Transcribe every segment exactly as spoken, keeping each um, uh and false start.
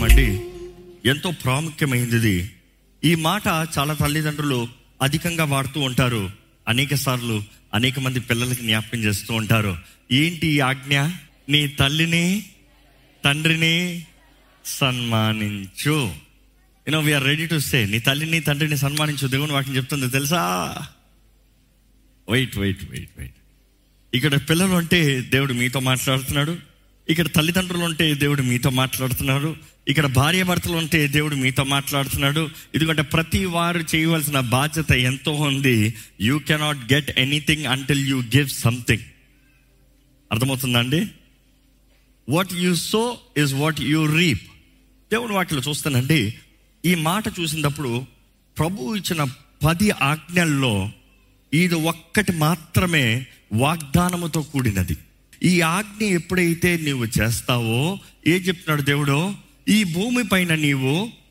అండి ఎంతో ప్రాముఖ్యమైనది. ఈ మాట చాలా తల్లిదండ్రులు అధికంగా వాడుతూ ఉంటారు. అనేక సార్లు అనేక మంది పిల్లలకి జ్ఞాపకం చేస్తూ ఉంటారు. ఏంటి ఈ ఆజ్ఞ? నీ తల్లిని తండ్రిని సన్మానించు. You know we are ready to say, నీ తల్లిని తండ్రిని సన్మానించు. దేవుని వాక్యం చెప్తుంది తెలుసా? వెయిట్ వెయిట్ వెయిట్ వెయిట్ ఇక్కడ పిల్లలు అంటే దేవుడు మీతో మాట్లాడుతున్నాడు. ఇక్కడ తల్లిదండ్రులు ఉంటే దేవుడు మీతో మాట్లాడుతున్నాడు. ఇక్కడ భార్య భర్తలు ఉంటే దేవుడు మీతో మాట్లాడుతున్నాడు. ఎందుకంటే ప్రతి వారు చేయవలసిన బాధ్యత ఎంతో ఉంది. You cannot get anything until you give something. అర్థమవుతుందా అండి? What you so is what you reap. దేవుని వాక్యలో చూస్తానండి, ఈ మాట చూసినప్పుడు ప్రభువు ఇచ్చిన పది ఆజ్ఞల్లో ఇది ఒక్కటి మాత్రమే వాగ్దానముతో కూడినది. ఈ ఆజ్ఞ ఎప్పుడైతే నీవు చేస్తావో, ఏం చెప్తున్నాడు దేవుడు? ఈ భూమి పైన నీవు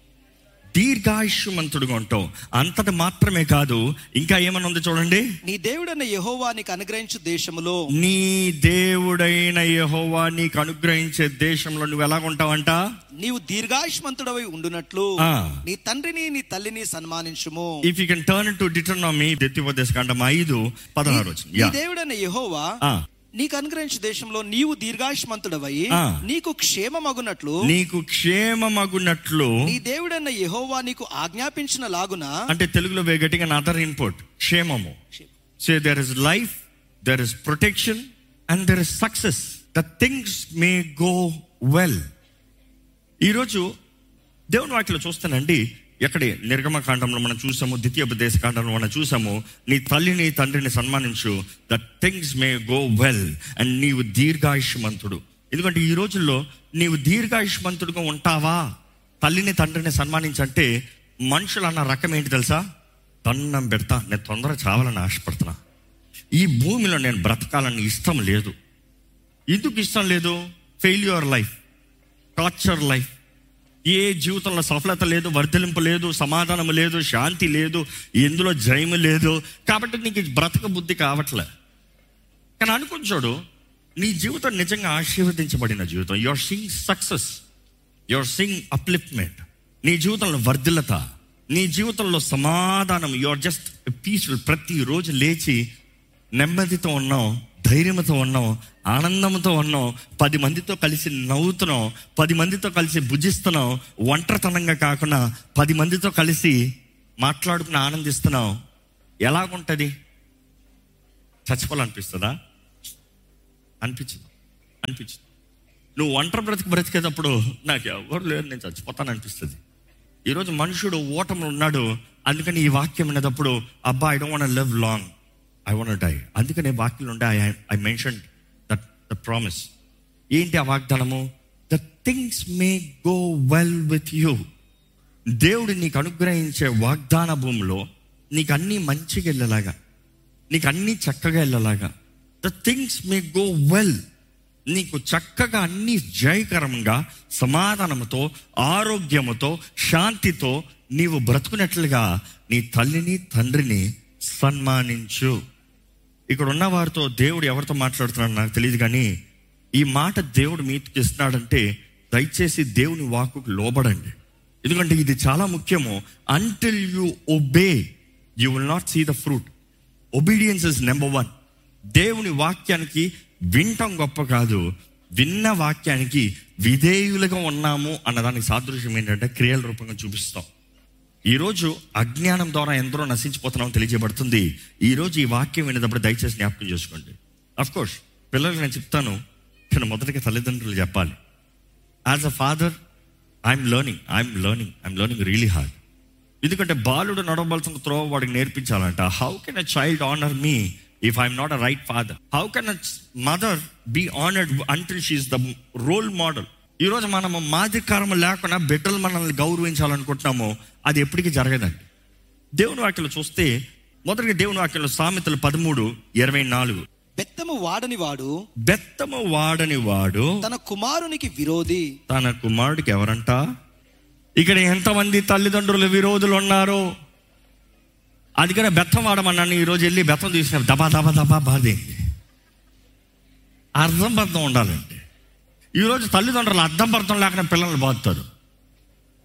దీర్ఘాయుష్మంతుడుగా ఉంటావు. అంతటి మాత్రమే కాదు, ఇంకా ఏమన్నా ఉంది చూడండి. నీ దేవుడైన యెహోవా నీకు అనుగ్రహించు దేశములో, నీ దేవుడైన యెహోవా నీకు అనుగ్రహించే దేశంలో నువ్వు ఎలా ఉంటావంట? నీవు దీర్ఘాయుష్మంతుడవై ఉండునట్లు ఆ. నీ తండ్రిని నీ తల్లిని సన్మానించుము. If you can turn to డిటర్నామీ ద్వితీయోపదేశకాండం ఐదు పదహారు వచ్చింది. నీ దేవుడైన యెహోవా ఆ. నీకు అనుగ్రహించు దేశంలో నీవు దీర్ఘాయుష్మంతుడవై ఆ. నీకు క్షేమమగునట్లు నీకు క్షేమమగునట్లు నీ దేవుడైన యెహోవా నీకు ఆజ్ఞాపించిన లాగున. అంటే తెలుగులో గట్టిగా అదర్ ఇన్పుట్ క్షేమము. So there is life, there is protection and there is success. The things may go well. ఈరోజు దేవుని వాక్యలో చూస్తానండి, ఎక్కడే నిర్గమకాండంలో మనం చూసాము, ద్వితీయోపదేశ కాండంలో మనం చూసాము, నీ తల్లిని తండ్రిని సన్మానించు, the things may go well and నీవు దీర్ఘాయుష్మంతుడు. ఎందుకంటే ఈ రోజుల్లో నీవు దీర్ఘాయుష్మంతుడుగా ఉంటావా? తల్లిని తండ్రిని సన్మానించంటే మనుషులు అన్న రకం ఏంటి తెలుసా? దండం పెడతా, నేను తొందరగా చావాలని ఆశపడుతున్నా, ఈ భూమిలో నేను బ్రతకాలని ఇష్టం లేదు. ఎందుకు ఇష్టం లేదు? ఫెయిల్యూర్ లైఫ్, టార్చర్ లైఫ్, ఏ జీవితంలో సఫలత లేదు, వర్ధలింపు లేదు, సమాధానం లేదు, శాంతి లేదు, ఎందులో జయము లేదు. కాబట్టి నీకు బ్రతక బుద్ధి కావట్లే. కానీ అనుకుని చూడు, నీ జీవితం నిజంగా ఆశీర్వదించబడిన జీవితం. Your seeing success, your seeing upliftment. నీ జీవితంలో వర్ధిల్లత, నీ జీవితంలో సమాధానం, యువర్ జస్ట్ పీస్ఫుల్. ప్రతిరోజు లేచి నెమ్మదితో ఉన్నాం, ధైర్యంతో ఉన్నాం, ఆనందంతో ఉన్నాం, పది మందితో కలిసి నవ్వుతున్నాం, పది మందితో కలిసి భుజిస్తున్నాం, ఒంటరితనంగా కాకుండా పది మందితో కలిసి మాట్లాడుకుని ఆనందిస్తున్నాం. ఎలాగుంటుంది? చచ్చిపోవాలనిపిస్తుందా? అనిపించదు అనిపించదు నువ్వు ఒంటరి బ్రతికి బ్రతికేటప్పుడు నాకు ఎవరు లేరు, నేను చచ్చిపోతాను అనిపిస్తుంది. ఈరోజు మనుషుడు ఓటములు ఉన్నాడు. అందుకని ఈ వాక్యం వినేటప్పుడు, అబ్బా I don't want live long, I want die. అందుకనే వాక్యం ఉండే I I mention that the promise. ఏంటి ఆ వాగ్దానము? The things may go well with you. దేవుడు నీకు అనుగ్రహించే వాగ్దాన భూమిలో నీకు అన్నీ మంచిగా వెళ్ళేలాగా, నీకు అన్నీ చక్కగా వెళ్ళేలాగా. The things may go well. నీకు చక్కగా అన్నీ జయకరంగా, సమాధానంతో, ఆరోగ్యముతో, శాంతితో నీవు బ్రతుకున్నట్లుగా నీ తల్లిని తండ్రిని సన్మానించు. ఇక్కడ ఉన్న వారితో దేవుడు ఎవరితో మాట్లాడుతున్నాడు నాకు తెలియదు, కానీ ఈ మాట దేవుడు మీకు ఇస్తున్నాడంటే దయచేసి దేవుని వాక్కుకు లోబడండి. ఎందుకంటే ఇది చాలా ముఖ్యము. Until you obey you will not see the fruit. Obedience is number one. దేవుని వాక్యానికి వినటం గొప్ప కాదు, విన్న వాక్యానికి విధేయులుగా ఉన్నాము అన్నదానికి సాదృశ్యం ఏంటంటే క్రియల రూపంగా చూపిస్తాం. ఈరోజు అజ్ఞానం ద్వారా ఎందరో నశించిపోతున్నామని తెలియజేయబడుతుంది. ఈరోజు ఈ వాక్యం వినేటప్పుడు దయచేసి జ్ఞాపకం చేసుకోండి. అఫ్కోర్స్ పిల్లలకు నేను చెప్తాను, కానీ మొదటిగా తల్లిదండ్రులు చెప్పాలి. As a father I'm learning I'm learning I'm learning really hard. ఎందుకంటే బాలుడు నడవలసిన త్రోవ వాడికి నేర్పించాలంట. How can a child honour me if I'm not a right father? How can a mother be honoured until she is the role model? ఈరోజు మనము మాదికారం లేకుండా బిడ్డలు మనల్ని గౌరవించాలనుకుంటున్నాము, అది ఎప్పటికీ జరగదండి. దేవుని వాక్యంలో చూస్తే మొదటిగా దేవుని వాక్యంలో సామెతలు పదమూడు ఇరవై నాలుగు, బెత్తము వాడని వాడు బెత్తము వాడని వాడు తన కుమారునికి విరోధి. తన కుమారుడికి ఎవరంట? ఇక్కడ ఎంతమంది తల్లిదండ్రులు విరోధులు ఉన్నారు? అది కూడా బెత్తం వాడమన్నాను. ఈరోజు వెళ్ళి బెత్తం తీసిన దబా దబా దబా బాధే. అర్థం పర్థం ఉండాలండి. ఈరోజు తల్లిదండ్రులు అర్థం పర్థం లేకుండా పిల్లల్ని బాధతారు.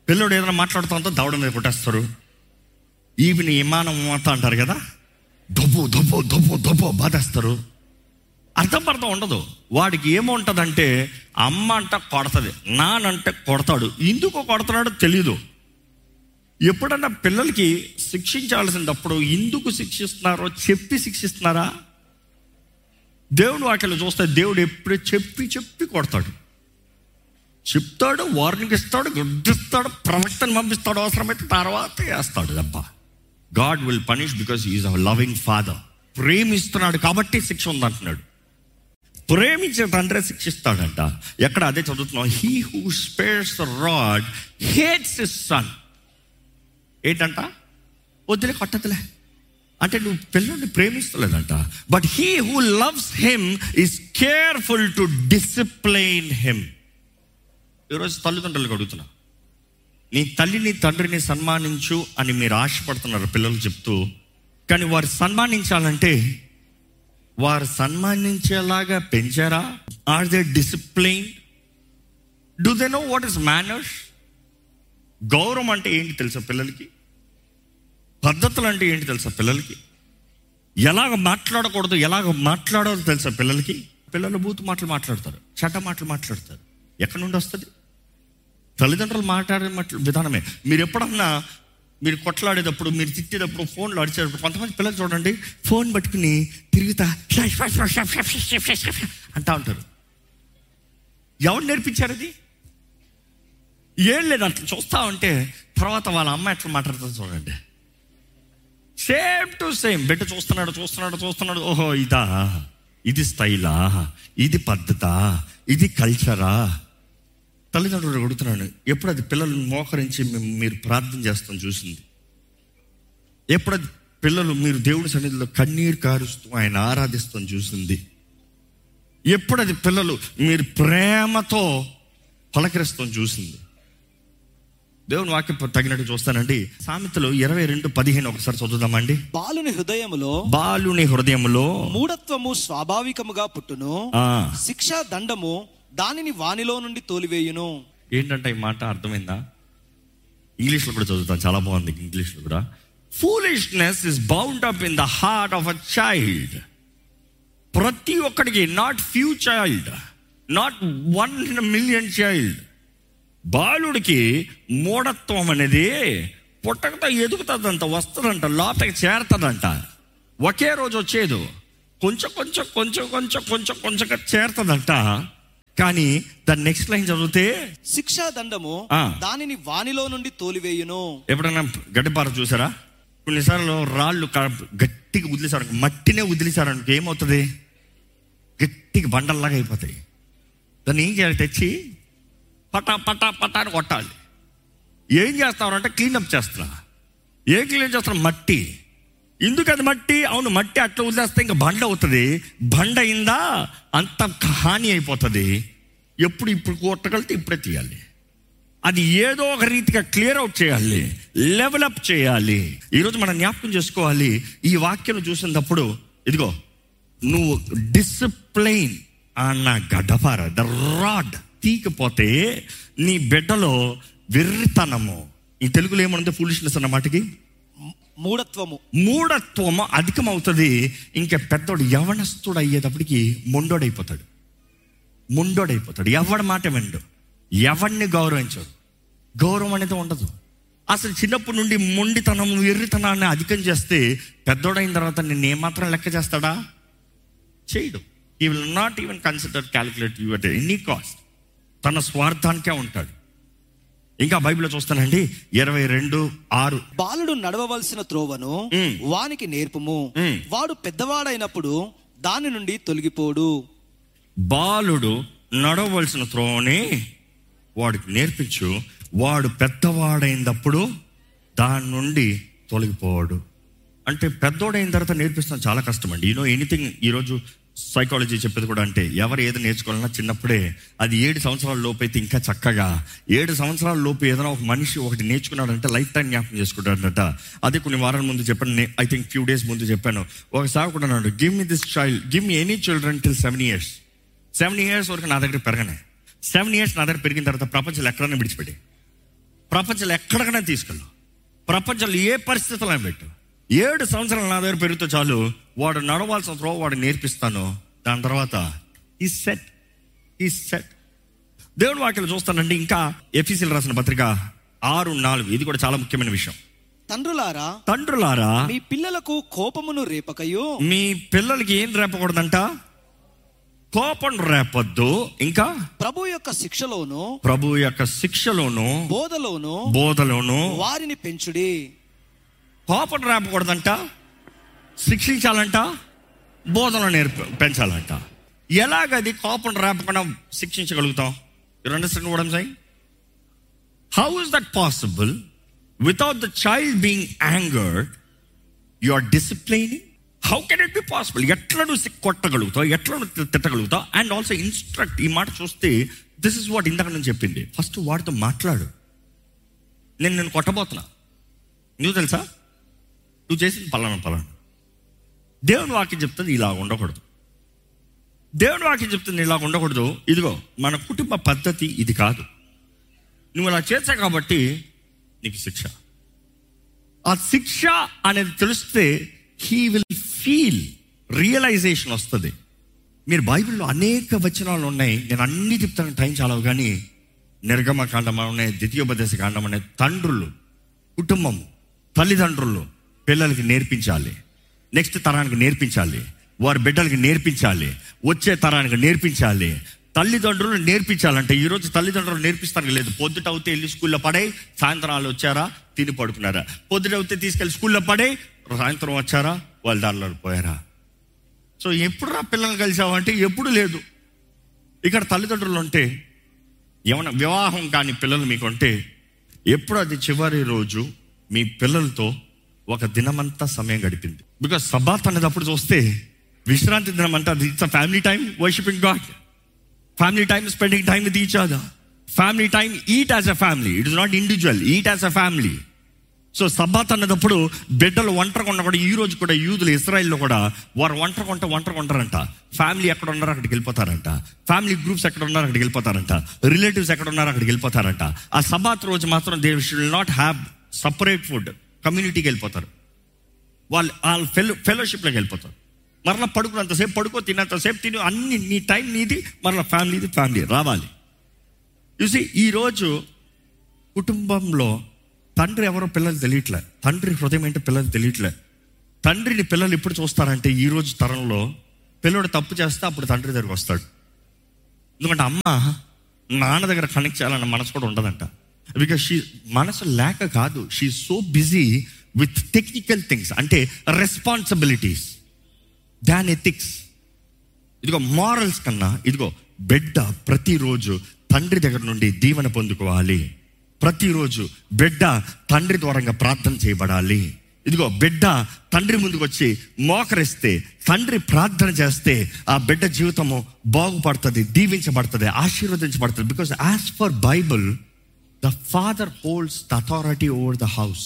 పిల్లడు ఏదైనా మాట్లాడుతూ ఉంటే దవడ మీద కొట్టేస్తారు. ఈవిని విమానం మాత అంటారు కదా, దొబ్బు దొబ్బు దొబ్బు దొబ్బు బాధేస్తారు. అర్థం పర్థం ఉండదు. వాడికి ఏముంటుందంటే అమ్మ అంట కొడతాది, నానంటే కొడతాడు. ఎందుకు కొడతాడో తెలీదు. ఎప్పుడన్నా పిల్లలకి శిక్షించాల్సినప్పుడు ఎందుకు శిక్షిస్తున్నారో చెప్పి శిక్షిస్తున్నారా? దేవుడు వాటిలో చూస్తే దేవుడు ఎప్పుడు చెప్పి చెప్పి కొడతాడు, చెప్తాడు, వార్నింగ్ ఇస్తాడు, గుడ్డిస్తాడు, ప్రవక్తను పంపిస్తాడు, అవసరమైతే తర్వాత వేస్తాడు దెబ్బ. God will punish because he is a loving father. ప్రేమిస్తున్నాడు కాబట్టి శిక్ష ఉందంటున్నాడు. ప్రేమించే తండ్రి శిక్షిస్తాడంట. ఎక్కడ అదే చదువుతున్నాం, he who spares the rod hates his son. ఏంటంట? వద్దులే, కొట్టదులే అంటే నువ్వు పిల్లల్ని ప్రేమిస్తలేదంట. But he who loves him is careful to discipline him. ఈరోజు తల్లిదండ్రులకు అడుగుతున్నా, నీ తల్లిని తండ్రిని సన్మానించు అని మీరు ఆశపడుతున్నారు పిల్లలు చెప్తూ, కానీ వారు సన్మానించాలంటే వారు సన్మానించేలాగా పెంచారా? Are they discipline? Do they know what is manners? గౌరవం అంటే ఏంటి తెలుసా పిల్లలకి? పద్ధతులు అంటే ఏంటి తెలుసా పిల్లలకి? ఎలాగ మాట్లాడకూడదు, ఎలాగ మాట్లాడాలో తెలుసా పిల్లలకి? పిల్లలు బూతు మాటలు మాట్లాడతారు, చట్ట మాటలు మాట్లాడతారు. ఎక్కడి నుండి వస్తుంది? తల్లిదండ్రులు మాట్లాడే మాటలు విధానమే. మీరు ఎప్పుడన్నా మీరు కొట్లాడేటప్పుడు, మీరు తిట్టేటప్పుడు, ఫోన్లో అడిచేటప్పుడు కొంతమంది పిల్లలు చూడండి, ఫోన్ పట్టుకుని తిరుగుతా అంటా ఉంటారు. ఎవరు నేర్పించారు అది? ఏం లేదు, అట్లా చూస్తా ఉంటే తర్వాత వాళ్ళ అమ్మ ఎట్లా మాట్లాడుతుంది చూడండి. Same to same. బిడ్డ చూస్తున్నాడు చూస్తున్నాడు చూస్తున్నాడు ఓహో ఇదా, ఇది స్టైలా, ఇది పద్ధతా, ఇది కల్చరా? తల్లిదండ్రులు అడుగుతున్నాను, ఎప్పుడు అది పిల్లలను మోకరించి మీరు ప్రార్థన చేస్తాం చూసింది? ఎప్పుడు అది పిల్లలు మీరు దేవుడి సన్నిధిలో కన్నీరు కారుస్తూ ఆయన ఆరాధిస్తాం చూసింది? ఎప్పుడు అది పిల్లలు మీరు ప్రేమతో పలకరిస్తాం చూసింది? దేవుని వాక్యం తగినట్టు చూస్తానండి. సామెతలు ఇరవై రెండు పదిహేను ఒకసారి చదువుదామండి. బాలుని హృదయములో బాలుని హృదయములో మూఢత్వము స్వాభావికముగా పుట్టును, శిక్షా దండము దానిని వానిలో నుండి తోలివేయును. ఏంటంటే ఈ మాట అర్థమైందా? ఇంగ్లీష్లో కూడా చదువుతాను, చాలా బాగుంది ఇంగ్లీష్లో కూడా. Foolishness is bound up in the heart of a child. ప్రతి ఒక్కడికి, not few child, not one in million child, బాలుడికి మూఢత్వం అనేది పుట్టకతో ఎదుగుతుందంట, వస్తుందంట, లోపలికి చేరుతుందంట. ఒకే రోజు వచ్చేది, కొంచెం కొంచెం కొంచెం కొంచెం కొంచెం కొంచెంగా చేరుతుందంట. కానీ దాని నెక్స్ట్ లైన్ చదివితే శిక్షా దండము దానిని వానిలో నుండి తోలివేయును. ఎప్పుడైనా గడ్డిపార చూసారా? కొన్నిసార్లు రాళ్ళు గట్టిగా వదిలేసారు, మట్టినే వదిలేసారు అనుకో, ఏమవుతుంది? గట్టిగా బండల్లాగా అయిపోతాయి. దాన్ని ఏం చేయాలి? తెచ్చి పటా పటా పటా అని కొట్టాలి. ఏం చేస్తారంటే క్లీనప్ చేస్తున్నా. ఏం క్లీన్ చేస్తున్నా? మట్టి. ఎందుకు అది మట్టి? అవును, మట్టి అట్లా వదిలేస్తే ఇంకా బండ అవుతుంది. బండ అయిందా అంత హాని అయిపోతుంది. ఎప్పుడు ఇప్పుడు కొట్టగలితే ఇప్పుడే తీయాలి. అది ఏదో ఒక రీతిగా క్లియర్ అవుట్ చేయాలి, లెవెలప్ చేయాలి. ఈరోజు మనం జ్ఞాపకం చేసుకోవాలి, ఈ వాక్యం చూసినప్పుడు ఇదిగో నువ్వు డిసిప్లైన్ అన్న గడ్డపార ద రాడ్ తీకపోతే నీ బిడ్డలో వెర్రితనము, ఈ తెలుగులో ఏమన్నా ఫూలిష్నెస్ అన్న మాటకి మూఢత్వము మూఢత్వము అధికమవుతుంది. ఇంకా పెద్దోడు యవనస్తుడు అయ్యేటప్పటికి మొండోడైపోతాడు. మొండోడైపోతాడు ఎవడి మాట విండు, ఎవరిని గౌరవించడు. గౌరవం అనేది ఉండదు అసలు. చిన్నప్పటి నుండి మొండితనం, ఎర్రితనాన్ని అధికం చేస్తే పెద్దోడైన తర్వాత నిన్ను ఏమాత్రం లెక్క చేస్తాడా? చేయడు. He will not even consider calculate you at any cost. తన స్వార్థానికే ఉంటాడు. ఇంకా బైబిల్లో చూస్తానండి, ఇరవై రెండు ఆరు బాలుడు నడవవలసిన త్రోవను వానికి నేర్పుము, వాడు పెద్దవాడైనప్పుడు దాని నుండి తొలగిపోడు. బాలుడు నడవలసిన త్రోవని వాడికి నేర్పించు, వాడు పెద్దవాడైనప్పుడు దాని నుండి తొలగిపోవాడు. అంటే పెద్దోడైన తర్వాత నేర్పిస్తాం చాలా కష్టం అండి. You know anything. ఈరోజు సైకాలజీ చెప్పేది కూడా అంటే ఎవరు ఏదో నేర్చుకోవాలన్నా చిన్నప్పుడే, అది ఏడు సంవత్సరాల లోపు అయితే ఇంకా చక్కగా. ఏడు సంవత్సరాల లోపు ఏదైనా ఒక మనిషి ఒకటి నేర్చుకున్నాడంటే లైఫ్ టైం జ్ఞాపకం చేసుకుంటాడంట. అదే కొన్ని వారాల ముందు చెప్పాను, ఐ థింక్ ఫ్యూ డేస్ ముందు చెప్పాను. ఒక సాగుకుండా అన్నాడు, give me this child, give me any children till seven years. Seven years వరకు నా దగ్గర పెరగనే. సెవెన్ ఇయర్స్ నా దగ్గర పెరిగిన తర్వాత ప్రపంచంలో ఎక్కడైనా విడిచిపెట్టి ప్రపంచంలో ఎక్కడికైనా తీసుకెళ్ళు, ప్రపంచంలో ఏ పరిస్థితుల్లో పెట్టు, ఏడు సంవత్సరాలు నా దగ్గర పెరిగితే చాలు, వాడు నడవాల్సిన త్రో వాడు నేర్పిస్తాను. దాని తర్వాత ఈ సెట్ ఈ సెట్ దేవుని వాక్యాలు చూస్తానండి. ఇంకా ఎఫెసీయులకు రాసిన పత్రిక ఆరు నాలుగు, ఇది కూడా చాలా ముఖ్యమైన విషయం. తండ్రులారా తండ్రులారా మీ పిల్లలకు కోపమును రేపకయు. మీ పిల్లలకి ఏం రేపకూడదంట? కోపం రేపొద్దు. ఇంకా ప్రభు యొక్క శిక్షలోను ప్రభు యొక్క శిక్షలోను బోధలోను బోధలోను వారిని పెంచుడి. కోపం రేపకూడదంట, శిక్షించాలంట, బోధన నేర్ప పెంచాలంట. ఎలాగది కోపం రేపకుండా శిక్షించగలుగుతాం? You understand what I am saying? How is that possible? Without the child being angered you are disciplining. How can it be possible? ఎట్లా నువ్వు కొట్టగలుగుతావు, ఎట్లా నువ్వు తిట్టగలుగుతావు? And also instruct. ఈ మాట చూస్తే దిస్ ఇస్ వాట్ ఇందాక నేను చెప్పింది. ఫస్ట్ వాడితో మాట్లాడు. నేను నేను కొట్టబోతున్నా, నువ్వు తెలుసా నువ్వు చేసింది పలానా పలానా. దేవుని వాక్యం చెప్తుంది ఇలా ఉండకూడదు. దేవుని వాక్యం చెప్తుంది ఇలా ఉండకూడదు. ఇదిగో మన కుటుంబ పద్ధతి ఇది కాదు, నువ్వు అలా చేసావు కాబట్టి నీకు శిక్ష. ఆ శిక్ష అనేది తెలిస్తే హీ విల్ ఫీల్, రియలైజేషన్ వస్తుంది. మీరు బైబిల్లో అనేక వచనాలు ఉన్నాయి, నేను అన్ని చెప్తాను, టైం చాలవు. కానీ నిర్గమ కాండం ఉన్నాయి, ద్వితీయోపదేశ కాండం ఉన్నాయి. తండ్రులు, కుటుంబం, తల్లిదండ్రులు పిల్లలకి నేర్పించాలి, నెక్స్ట్ తరానికి నేర్పించాలి, వారి బిడ్డలకి నేర్పించాలి, వచ్చే తరానికి నేర్పించాలి. తల్లిదండ్రులు నేర్పించాలంటే ఈరోజు తల్లిదండ్రులు నేర్పిస్తానికి లేదు. పొద్దుట అవుతే వెళ్ళి స్కూల్లో పడే, సాయంత్రాలు వచ్చారా తిని పడుకున్నారా, పొద్దుట అవుతే తీసుకెళ్ళి స్కూల్లో పడే, సాయంత్రం వచ్చారా వాళ్ళ దారిలో పోయారా. సో ఎప్పుడు రా పిల్లల్ని కలిసావంటే ఎప్పుడు లేదు. ఇక్కడ తల్లిదండ్రులు ఉంటే ఏమన్నా వివాహం కాని పిల్లలు మీకు ఉంటే ఎప్పుడు అది చివరి రోజు మీ పిల్లలతో ఒక దినమంతా సమయం గడిపింది. బికాస్ సబాత్ అనేది అప్పుడు చూస్తే విశ్రాంతి దినం అంటే అది it's a family time worshipping God, family time spending time with each other, family time, eat as a family. It is not individual, eat as a family. So Sabbath అన్నదప్పుడు బిడ్డలు ఒంటరిగా ఉన్న కూడా, ఈ రోజు కూడా యూదులు ఇశ్రాయేల్లో కూడా వారు ఒంటరిగా ఉంటే ఒంటరిగా ఉంటారంట. ఫ్యామిలీ ఎక్కడ ఉన్నారో అక్కడికి వెళ్ళిపోతారంట, ఫ్యామిలీ గ్రూప్స్ ఎక్కడ ఉన్నారో అక్కడికి వెళ్ళిపోతారంట, రిలేటివ్స్ ఎక్కడ ఉన్నారో అక్కడికి వెళ్ళిపోతారంట. ఆ సబ్బాత్ రోజు మాత్రం they should not have separate food, కమ్యూనిటీకి వెళ్ళిపోతారు. వాళ్ళు వాళ్ళ ఫెలో ఫెలోషిప్లోకి వెళ్ళిపోతారు. మరలా పడుకున్నంతసేపు పడుకో, తిన్నంతసేపు తిని, అన్ని నీ టైం నీది, మరలా ఫ్యామిలీది ఫ్యామిలీ రావాలి. చూసి ఈరోజు కుటుంబంలో తండ్రి ఎవరో పిల్లలు తెలియట్లే, తండ్రి హృదయం ఏంటో పిల్లలు తెలియట్లే. తండ్రిని పిల్లలు ఎప్పుడు చూస్తారంటే ఈ రోజు తరంలో పిల్లడు తప్పు చేస్తే అప్పుడు తండ్రి దగ్గరకు వస్తాడు. ఎందుకంటే అమ్మ నాన్న దగ్గర కనెక్ట్ చేయాలన్న మనసు కూడా ఉండదంట. బికాస్ షీ మనసు లేక కాదు, she so busy with technical things, అంటే రెస్పాన్సిబిలిటీస్ దాన్ ఎథిక్స్. ఇదిగో మారల్స్ కన్నా ఇదిగో బిడ్డ ప్రతిరోజు తండ్రి దగ్గర నుండి దీవెన పొందుకోవాలి. ప్రతిరోజు బిడ్డ తండ్రి ద్వారంగా ప్రార్థన చేయబడాలి. ఇదిగో బిడ్డ తండ్రి ముందుకు వచ్చి మోకరిస్తే, తండ్రి ప్రార్థన చేస్తే ఆ బిడ్డ జీవితము బాగుపడుతుంది, దీవించబడుతుంది, ఆశీర్వదించబడుతుంది. Because as for Bible the father holds the authority over the house.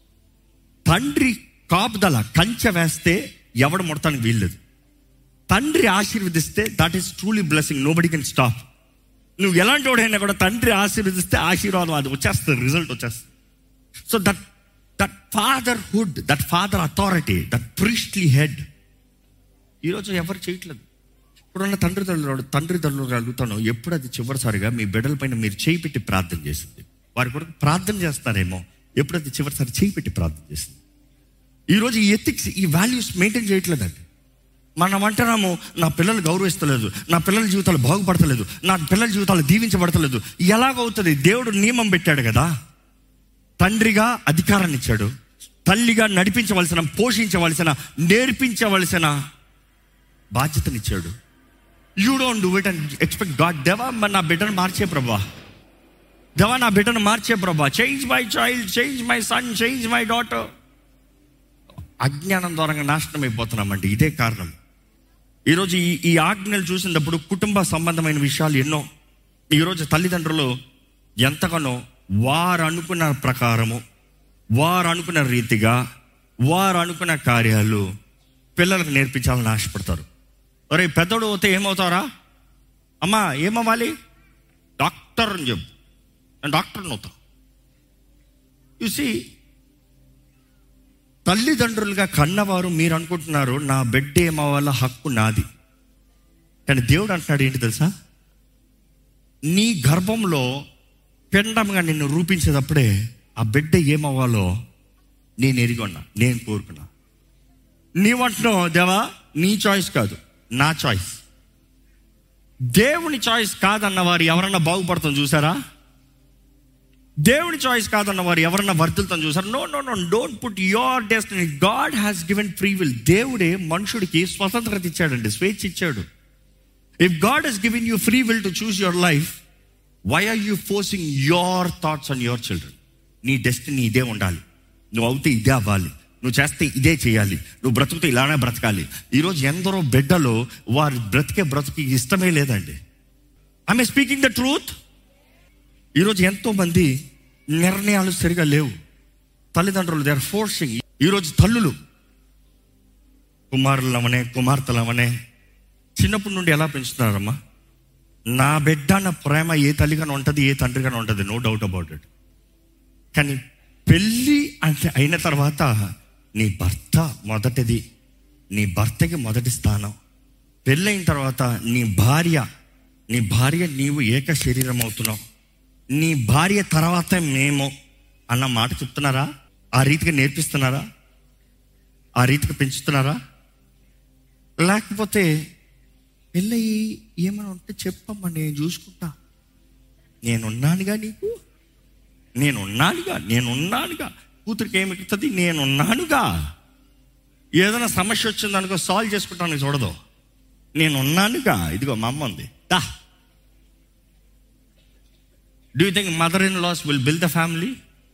తండ్రి కాపుదల కంచె వేస్తే ఎవడు ముడతానికి వీల్లేదు. తండ్రి ఆశీర్వదిస్తే that is truly blessing, nobody can stop. నువ్వు ఎలాంటి వాడైనా కూడా తండ్రి ఆశీర్వదిస్తే ఆశీర్వాదం అది వచ్చేస్తుంది, రిజల్ట్ వచ్చేస్తుంది. So that that fatherhood, that father authority, that priestly head ఈరోజు ఎవరు చేయట్లేదు. ఇప్పుడున్న తండ్రి తల్లుడు తండ్రి తల్లుడు అడుగుతాను, ఎప్పుడు అది చివరిసారిగా మీ బిడ్డల పైన మీరు చేయి పెట్టి ప్రార్థన చేసింది? వారి కొరకు ప్రార్థన చేస్తారేమో, ఎప్పుడు అది చివరిసారి చేయి పెట్టి ప్రార్థన చేసింది? ఈరోజు ఈ ఎథిక్స్, ఈ వాల్యూస్ మెయింటైన్ చేయట్లేదండి. మనం అంటున్నాము నా పిల్లలు గౌరవిస్తలేదు, నా పిల్లల జీవితాలు బాగుపడతలేదు, నా పిల్లల జీవితాలు దీవించబడతలేదు. ఎలాగవుతుంది? దేవుడు నియమం పెట్టాడు కదా, తండ్రిగా అధికారాన్ని ఇచ్చాడు, తల్లిగా నడిపించవలసిన, పోషించవలసిన, నేర్పించవలసిన బాధ్యతనిచ్చాడు. You don't do it and expect God. దేవా నా బిడ్డను మార్చే ప్రభా, దేవా నా బిడ్డను మార్చే ప్రభా, change my child, change my son, change my daughter. అజ్ఞానం ద్వారా నాశనం అయిపోతున్నామండి. ఇదే కారణం. ఈరోజు ఈ ఈ ఆజ్ఞలు చూసినప్పుడు కుటుంబ సంబంధమైన విషయాలు ఎన్నో. ఈరోజు తల్లిదండ్రులు ఎంతగానో వారు అనుకున్న ప్రకారము, వారు అనుకున్న రీతిగా, వారు అనుకున్న కార్యాలు పిల్లలకు నేర్పించాలని ఆశపడతారు. ఒరే పెద్దోడు పోతే ఏమవుతారా? అమ్మా ఏమవ్వాలి? డాక్టర్ అని చెప్పు, నేను డాక్టర్ని అవుతా. చూసి తల్లిదండ్రులుగా కన్నవారు మీరు అనుకుంటున్నారు నా బిడ్డ ఏమవ్వాల హక్కు నాది. కానీ దేవుడు అంటున్నాడు ఏంటి తెలుసా, నీ గర్భంలో పిండంగా నిన్ను రూపించేటప్పుడే ఆ బిడ్డ ఏమవ్వాలో నేను ఎరిగొన్నా, నేను కోరుకున్నా. నీవంటున్నావు దేవా నీ చాయిస్ కాదు, నా చాయిస్. దేవుని చాయిస్ కాదన్న వారు ఎవరన్నా బాగుపడతాం చూసారా? దేవుని చాయిస్ కాదన్న వారు ఎవరన్నా వర్ధిల్తాం చూసారా? No no no don't put your destiny. God has given free will. దేవుడే మనుషుడికి స్వతంత్రత ఇచ్చాడండి, స్వేచ్ఛ ఇచ్చాడు. If God Hess given you free will to choose your life, why are you forcing your thoughts on your children? నీ destiny ఇదే ఉండాలి, నువ్వు అవుతే ఇదే అవ్వాలి, నువ్వు చేస్తే ఇదే చేయాలి, నువ్వు బ్రతుకుతే ఇలానే బ్రతకాలి. ఈరోజు ఎందరో బిడ్డలు వారు బ్రతికే బ్రతుకు ఇష్టమే లేదండి. I'm speaking the truth. ఈరోజు ఎంతో మంది నిర్ణయాలు సరిగా లేవు. తల్లిదండ్రులు దే ఆర్ ఫోర్సింగ్. ఈరోజు తల్లులు కుమారులమనే కుమార్తెలమనే చిన్నప్పటి నుండి ఎలా పెంచుతున్నారమ్మా? నా బిడ్డ అన్న ప్రేమ ఏ తల్లిగానే ఉంటుంది, ఏ తండ్రిగానే ఉంటుంది, నో డౌట్ అబౌట్ ఇట్. కానీ పెళ్ళి అంటే అయిన తర్వాత నీ భర్త మొదటిది, నీ భర్తకి మొదటి స్థానం. పెళ్ళైన తర్వాత నీ భార్య, నీ భార్య నీవు ఏక శరీరం అవుతున్నావు. నీ భార్య తర్వాత మేము అన్న మాట చెప్తున్నారా? ఆ రీతిగా నేర్పిస్తున్నారా? ఆ రీతిగా పెంచుతున్నారా? లేకపోతే పెళ్ళయి ఏమైనా ఉంటే చెప్పమ్మా, నేను చూసుకుంటా, నేనున్నానుగా, నీకు నేనున్నానుగా, నేనున్నానుగా, కూతురికి ఏమి ఎక్కుతుంది, నేనున్నానుగా, ఏదైనా సమస్య వచ్చిందనుకో సాల్వ్ చేసుకుంటాను చూడదు, నేనున్నానుగా, ఇదిగో మా అమ్మ ఉంది దా. Do you think mother in loss will build the family?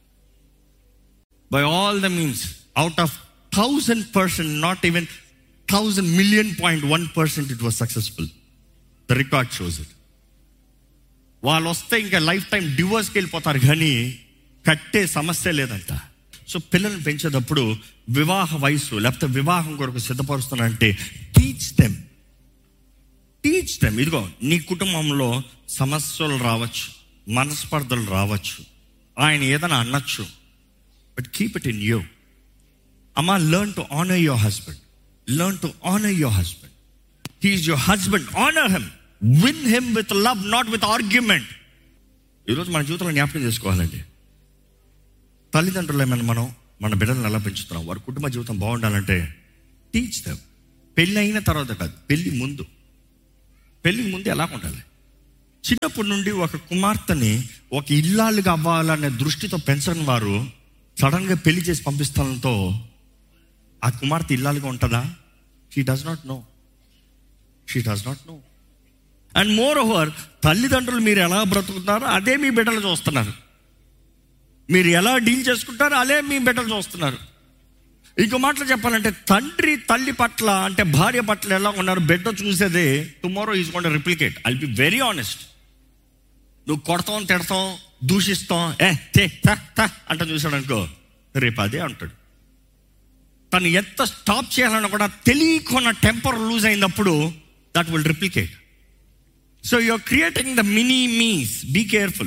By all the means, out of thousand percent, not even thousand million point one percent it was successful. The record shows it. వాళ్ళు వస్తే ఇంకా life time డివోర్స్కి వెళ్ళిపోతారు, కానీ కట్టే సమస్య లేదంట. So పిల్లల్ని పెంచేటప్పుడు వివాహ వయసు లేకపోతే వివాహం కొరకు సిద్ధపరుస్తున్నారంటే టీచ్ దెమ్, టీచ్ దెమ్. ఇదిగో నీ కుటుంబంలో సమస్యలు రావచ్చు, మనస్పర్ధలు రావచ్చు, ఆయన ఏదైనా అనొచ్చు, but keep it in you. అమ్మా, learn to honour your husband, learn to honour your husband. He is your husband, honour him, win him with love, not with argument. ఈరోజు మన జీవితంలో జ్ఞాపకం చేసుకోవాలండి, తల్లిదండ్రులు ఏమైనా మనం మన బిడ్డలను ఎలా పెంచుతున్నాం, వారి కుటుంబ జీవితం బాగుండాలంటే టీచ్ దెమ్. పెళ్ళి అయిన తర్వాత కాదు, పెళ్ళి ముందు. పెళ్ళికి ముందు ఎలా ఉండాలి? చిన్నప్పటి నుండి ఒక కుమార్తెని ఒక ఇల్లాలుగా అవ్వాలనే దృష్టితో పెంచని వారు సడన్గా పెళ్లి చేసి పంపిస్తానంతో ఆ కుమార్తె ఇల్లాలుగా ఉంటుందా? She does not no, she does not no. And more over, తల్లిదండ్రులు మీరు ఎలా బ్రతుకుతున్నారో అదే మీ బిడ్డలు చూస్తున్నారు, మీరు ఎలా డీల్ చేసుకుంటారో అదే మీ బిడ్డలు చూస్తున్నారు. ఇంకో మాటలు చెప్పాలంటే, తండ్రి తల్లి పట్ల అంటే భార్య పట్ల ఎలా ఉన్నారు బిడ్డ చూసేదే tomorrow is going to replicate. I will be very honest. నువ్వు కొడతాం, తిడతాం, దూషిస్తాం, ఏ తే అంటే చూసాడు అనుకో, రేపు అదే అంటాడు. తను ఎంత స్టాప్ చేయాలన్నా కూడా తెలియకుండా టెంపర్ లూజ్ అయినప్పుడు that will replicate. So you're creating the mini miss, be careful.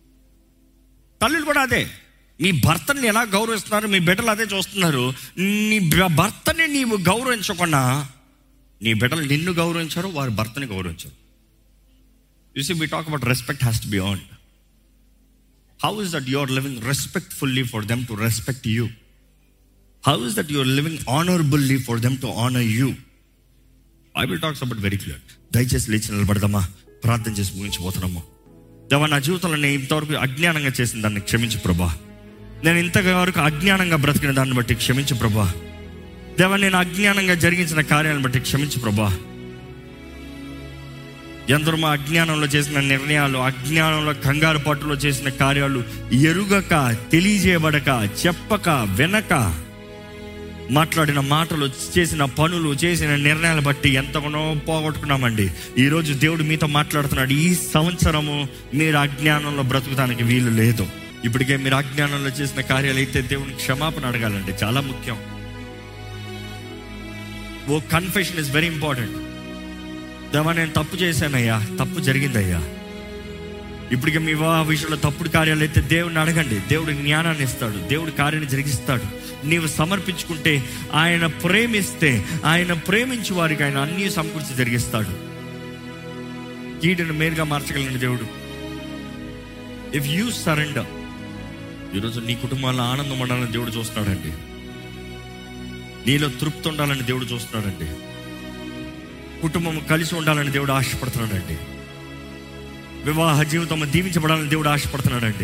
తల్లులు కూడా అదే, మీ భర్తని ఎలా గౌరవిస్తున్నారు మీ బిడ్డలు అదే చూస్తున్నారు. నీ భర్తని నీవు గౌరవించకుండా నీ బిడ్డలు నిన్ను గౌరవించారు, వారి భర్తని గౌరవించారు. You see, we talk about respect has to be earned. How is that you are living respectfully for them to respect you? How is that you are living ఆనరబుల్లీ for them to honour you? Bible talks about very clear. దయచేసి లేచి నిలబడదామా, ప్రార్థన చేసి ముగించిపోతున్నాము. దేవా, నా జీవితంలో నేను ఇంతవరకు అజ్ఞానంగా చేసిన దాన్ని క్షమించు ప్రభా. నేను ఇంతవరకు అజ్ఞానంగా బ్రతికిన దాన్ని బట్టి క్షమించు ప్రభా. దేవా, నేను అజ్ఞానంగా జరిగించిన కార్యాలను బట్టి క్షమించు ప్రభా. ఎందరో మా అజ్ఞానంలో చేసిన నిర్ణయాలు, అజ్ఞానంలో కంగారు పట్టులో చేసిన కార్యాలు, ఎరుగక, తెలియజేయబడక, చెప్పక, వెనక మాట్లాడిన మాటలు, చేసిన పనులు, చేసిన నిర్ణయాలు బట్టి ఎంతగానో పోగొట్టుకున్నామండి. ఈరోజు దేవుడు మీతో మాట్లాడుతున్నాడు, ఈ సంవత్సరము మీరు అజ్ఞానంలో బ్రతుకుతానికి వీలు లేదు. ఇప్పటికే మీరు అజ్ఞానంలో చేసిన కార్యాలు అయితే దేవుని క్షమాపణ అడగాలండి, చాలా ముఖ్యం. ఓ కన్ఫెషన్ ఇస్ వెరీ ఇంపార్టెంట్. దేవా, నేను తప్పు చేశానయ్యా, తప్పు జరిగిందయ్యా, ఇప్పటికే మీ వివాహ విషయంలో తప్పుడు కార్యాలు అయితే దేవుడిని అడగండి. దేవుడు జ్ఞానాన్ని ఇస్తాడు, దేవుడు కార్యాన్ని జరిగిస్తాడు. నీవు సమర్పించుకుంటే, ఆయన ప్రేమిస్తే, ఆయన ప్రేమించి వారికి ఆయన అన్ని సమకూర్చి జరిగిస్తాడు. కీడును మేలుగా మార్చగలిగిన దేవుడు. ఇఫ్ యూ సరెండర్, ఈరోజు నీ కుటుంబాల్లో ఆనందం ఉండాలని దేవుడు చూస్తున్నాడండి. నీలో తృప్తి ఉండాలని దేవుడు చూస్తున్నాడండి. కుటుంబం కలిసి ఉండాలని దేవుడు ఆశపడుతున్నాడండి. వివాహ జీవితం దీవించబడాలని దేవుడు ఆశపడుతున్నాడండి.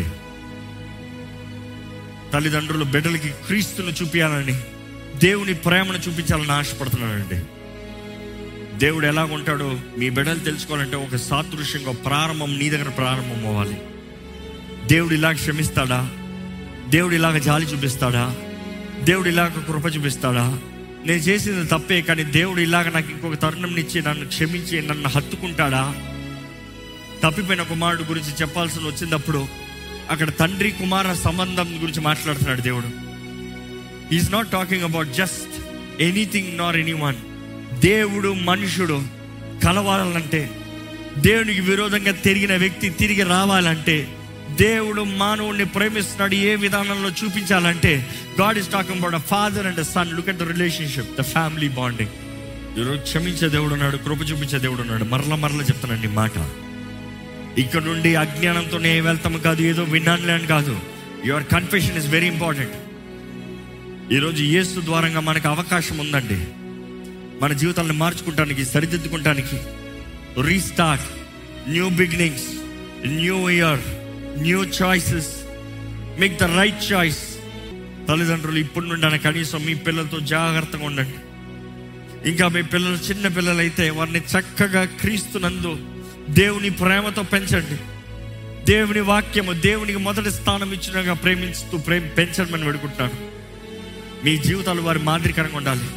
తల్లిదండ్రులు బిడ్డలకి క్రీస్తును చూపించాలని, దేవుని ప్రేమను చూపించాలని ఆశపడుతున్నాడండి. దేవుడు ఎలాగుంటాడో మీ బిడ్డలు తెలుసుకోవాలంటే ఒక సాదృశ్యంగా ప్రారంభం నీ దగ్గర ప్రారంభం అవ్వాలి. దేవుడు ఇలాగ క్షమిస్తాడా? దేవుడు ఇలాగ జాలి చూపిస్తాడా? దేవుడు ఇలాగ కృప చూపిస్తాడా? నేను చేసింది తప్పే, కానీ దేవుడు ఇలాగ నాకు ఇంకొక తరుణం ఇచ్చి నన్ను క్షమించి నన్ను హత్తుకుంటాడా? తప్పిపోయిన కుమారుడు గురించి చెప్పాల్సి వచ్చినప్పుడు అక్కడ తండ్రి కుమార సంబంధం గురించి మాట్లాడుతున్నాడు దేవుడు. Is not talking about just anything Nar any one. దేవుడు మనుషుడు కలవాలంటే, దేవునికి విరోధంగా తిరిగిన వ్యక్తి తిరిగి రావాలంటే, దేవుడు మానవుడిని ప్రేమిస్తున్నాడు ఏ విధానంలో చూపించాలంటే, God is talking about a father and sun. Look at the relationship, the family bonding. ఈరోజు క్షమించే దేవుడు ఉన్నాడు, కృప చూపించే దేవుడు ఉన్నాడు. మరల మరల చెప్తానండి మాట. ఇక్కడ నుండి అజ్ఞానంతోనే వెళ్తాము కాదు, ఏదో విన్నానులే అని కాదు. Your confession is very important. ఈరోజు యేసు ద్వారంగా మనకు అవకాశం ఉందండి, మన జీవితాలను మార్చుకుంటానికి, సరిదిద్దుకుంటానికి. Restart, new beginnings, new year, new choices. Make the right choice. తల్లిదండ్రులు ఇప్పటి నుండి కనీసం మీ పిల్లలతో జాగ్రత్తగా ఉండండి. ఇంకా మీ పిల్లలు చిన్న పిల్లలైతే వారిని చక్కగా క్రీస్తునందు దేవుని ప్రేమతో పెంచండి. దేవుని వాక్యము, దేవునికి మొదటి స్థానం ఇచ్చినగా ప్రేమించుతూ ప్రేమ పెంచమని వేడుకుంటున్నాను. మీ జీవితాలు వారి మాదిరికరంగా ఉండాలి.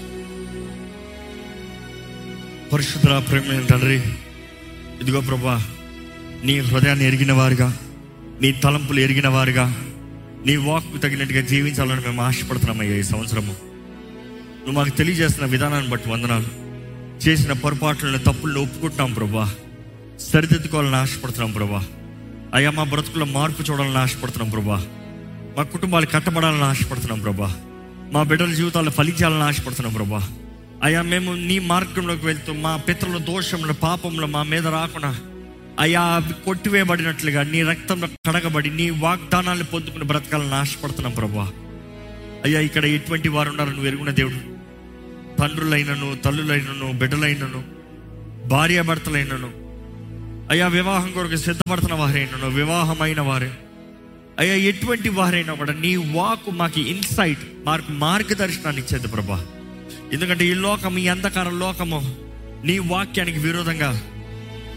పరిశుద్ధ ప్రేమ తండ్రి, ఇదిగో ప్రభా, నీ హృదయాన్ని ఎరిగిన వారుగా, నీ తలంపులు ఎరిగిన వారుగా, నీ వాక్కు తగినట్టుగా జీవించాలని మేము ఆశపడుతున్నామయ్యా. ఈ సంవత్సరము నువ్వు మాకు తెలియజేస్తున్న విధానాన్ని బట్టి వందనాలు. చేసిన పొరపాట్లను, తప్పులను ఒప్పుకుంటున్నాం ప్రభా. సరిదిద్దుకోవాలని ఆశపడుతున్నాం ప్రభా. అయ్యా, మా బ్రతుకుల్లో మార్పు చూడాలని ఆశపడుతున్నాం ప్రభా. మా కుటుంబాలు కట్టబడాలని ఆశపడుతున్నాం ప్రభా. మా బిడ్డల జీవితాల్లో ఫలించాలని ఆశపడుతున్నాం ప్రభా. అయ్యా, మేము నీ మార్గంలోకి వెళ్తూ మా పితరుల దోషంలో, పాపంలో మా మీద రాకుండా అయ్యా కొట్టివేయబడినట్లుగా నీ రక్తంలో కడగబడి నీ వాగ్దానాన్ని పొందుకుని బ్రతకాలని ఆశపడుతున్నాం ప్రభా. అయ్యా, ఇక్కడ ఎటువంటి వారు ఉన్నారో నువ్వు ఎరుగున్న దేవుడు. తండ్రులైనను, తల్లులైనను, బిడ్డలైనను, భార్యాభర్తలైనను, అయ్యా వివాహం కొరకు సిద్ధపడుతున్న వారైనను, వివాహమైన వారే, అయ్యా ఎటువంటి వారైనా కూడా నీ వాక్ మాకు ఇన్సైట్, మాకు మార్గదర్శనాన్ని ఇచ్చేది ప్రభా. ఎందుకంటే ఈ లోకం, ఈ అంధకార లోకము నీ వాక్యానికి విరోధంగా